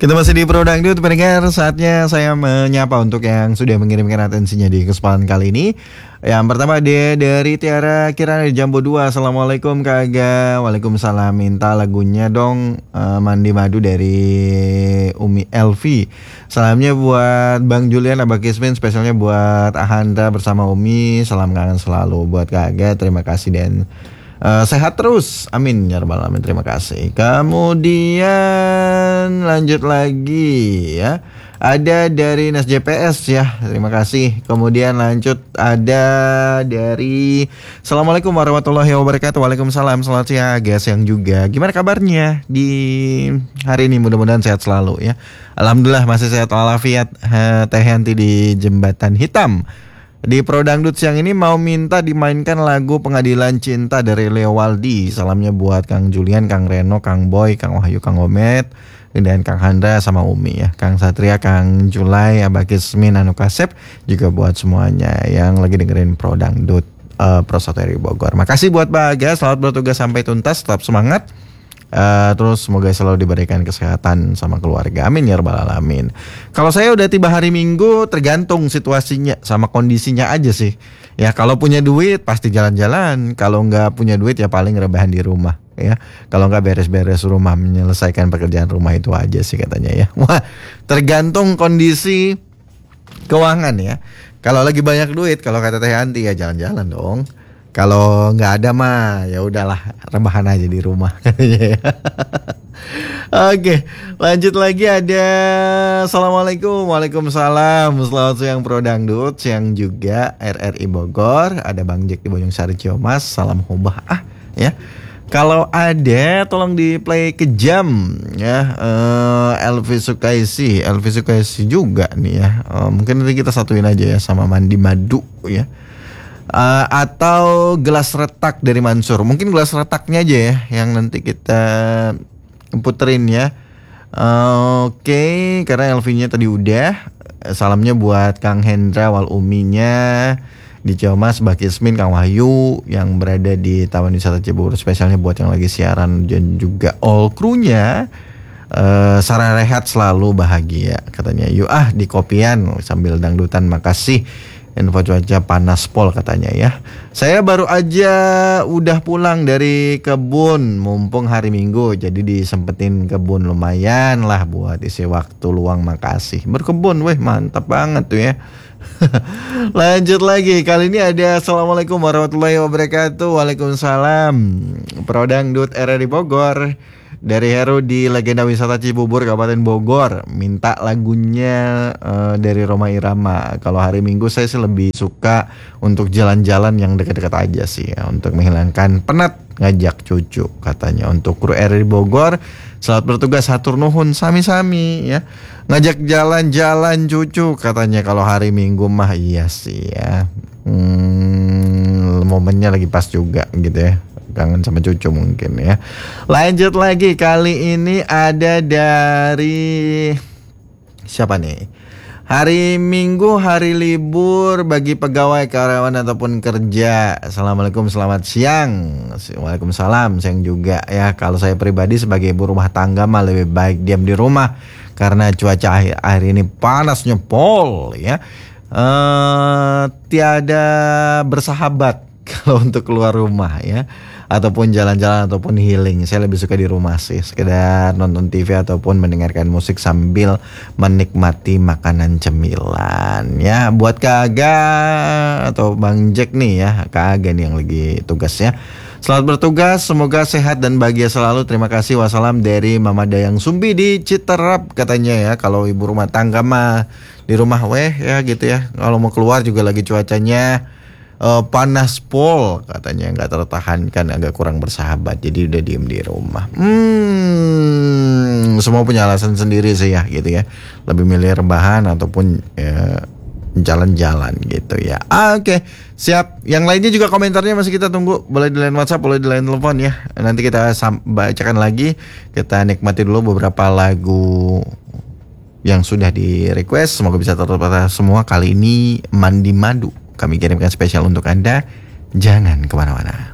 Kita masih di Pro Dangdut pendengar, saatnya saya menyapa untuk yang sudah mengirimkan atensinya di kesempatan kali ini. Yang pertama dia dari Tiara Kirana di Jambu 2. Assalamualaikum Kak Aga. Waalaikumsalam. Minta lagunya dong, Mandi Madu dari Umi Elvi. Salamnya buat Bang Julian, Abah Kismin, spesialnya buat Ahanda bersama Umi. Salam kangen selalu buat Kak Aga. Terima kasih dan sehat terus, amin ya rabbal alamin, terima kasih. Kemudian lanjut lagi ya, ada dari Nas JPS ya, terima kasih. Kemudian lanjut ada dari Assalamualaikum warahmatullahi wabarakatuh. Waalaikumsalam, selamat siang guys yang juga. Gimana kabarnya di hari ini? Mudah-mudahan sehat selalu ya. Alhamdulillah masih sehat walafiat. Teh Yanti di Jembatan Hitam. Di Pro Dangdut siang ini mau minta dimainkan lagu Pengadilan Cinta dari Leo Waldi. Salamnya buat Kang Julian, Kang Reno, Kang Boy, Kang Wahyu, Kang Omet, dan Kang Handra sama Umi ya. Kang Satria, Kang Julai, Abah Kismin, Anu Kasep, juga buat semuanya yang lagi dengerin Pro Dangdut Pro Soteri Bogor. Makasih buat Baga, selamat bertugas sampai tuntas, tetap semangat. Terus semoga selalu diberikan kesehatan sama keluarga, amin ya rabbal alamin. Kalau saya udah tiba hari Minggu, tergantung situasinya sama kondisinya aja sih ya. Kalau punya duit pasti jalan-jalan, kalau nggak punya duit ya paling rebahan di rumah ya. Kalau nggak beres-beres rumah, menyelesaikan pekerjaan rumah, itu aja sih katanya ya. Wah, tergantung kondisi keuangan ya. Kalau lagi banyak duit, kalau kata Teh Yanti ya jalan-jalan dong. Kalau nggak ada mah ya udahlah, rebahan aja di rumah. Oke, lanjut lagi ada Assalamualaikum, Waalaikumsalam. Selamat siang Pro Dangdut, siang juga RRI Bogor. Ada Bang Jack di Bojong Sari Ciamas. Salam hubah ya. Kalau ada tolong di play Kejam ya. Elvi Sukaisi juga nih ya. Mungkin nanti kita satuin aja ya sama Mandi Madu ya. Atau Gelas Retak dari Mansur. Mungkin Gelas Retaknya aja ya yang nanti kita puterin ya. Oke, karena Elvinya tadi udah. Salamnya buat Kang Hendra wal Uminya di Ciamas, Mbak Kismin, Kang Wahyu yang berada di Taman Wisata Cibubur, spesialnya buat yang lagi siaran dan juga all krunya. Sarah rehat selalu bahagia katanya. Yuk di kopian sambil dangdutan, makasih. Info cuaca panas pol katanya ya. Saya baru aja udah pulang dari kebun, mumpung hari Minggu, jadi disempetin kebun, lumayan lah buat isi waktu luang. Makasih. Berkebun, weh mantap banget tuh ya. Lanjut lagi, kali ini ada Assalamualaikum warahmatullahi wabarakatuh. Waalaikumsalam. Pro Dangdut RRI Bogor. Dari Heru di Legenda Wisata Cibubur, Kabupaten Bogor. Minta lagunya dari Roma Irama. Kalau hari Minggu saya sih lebih suka untuk jalan-jalan yang dekat-dekat aja sih ya, untuk menghilangkan penat, ngajak cucu katanya. Untuk kru RRI Bogor, selamat bertugas, hatur nuhun, sami-sami ya. Ngajak jalan-jalan cucu katanya kalau hari Minggu mah. Iya sih ya. Momennya lagi pas juga gitu ya. Kangen sama cucu mungkin ya. Lanjut lagi, kali ini ada dari siapa nih? Hari Minggu, hari libur bagi pegawai, karyawan ataupun kerja. Assalamualaikum, selamat siang. Waalaikumsalam, siang juga ya. Kalau saya pribadi sebagai ibu rumah tangga mah lebih baik diam di rumah karena cuaca akhir ini panasnya pol ya. Tiada bersahabat kalau untuk keluar rumah ya, ataupun jalan-jalan ataupun healing. Saya lebih suka di rumah sih, sekedar nonton TV ataupun mendengarkan musik sambil menikmati makanan cemilan ya. Buat Kak Aga atau Bang Jack nih ya, Kak Aga nih yang lagi tugas ya. Selamat bertugas, semoga sehat dan bahagia selalu. Terima kasih. Wassalam dari Mama Dayang Sumbi di Citerap katanya ya. Kalau ibu rumah tangga mah di rumah weh ya gitu ya. Kalau mau keluar juga lagi cuacanya panas pol katanya, nggak tertahankan, agak kurang bersahabat, jadi udah diem di rumah. Semua punya alasan sendiri sih ya gitu ya, lebih milih rebahan ataupun jalan-jalan gitu ya. Oke, siap. Yang lainnya juga komentarnya masih kita tunggu, boleh di line WhatsApp, boleh di line telepon ya. Nanti kita bacakan lagi, kita nikmati dulu beberapa lagu yang sudah di request. Semoga bisa terdapat semua. Kali ini Mandi Madu kami kirimkan spesial untuk Anda. Jangan kemana-mana.